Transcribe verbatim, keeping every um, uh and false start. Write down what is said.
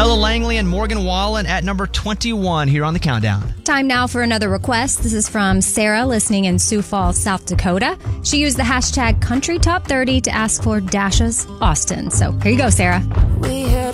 Ella Langley and Morgan Wallen at number twenty-one here on the countdown. Time now for another request. This is from Sarah, listening in Sioux Falls, South Dakota. She used the hashtag Country Top thirty to ask for Dasha's Austin. So here you go, Sarah. We had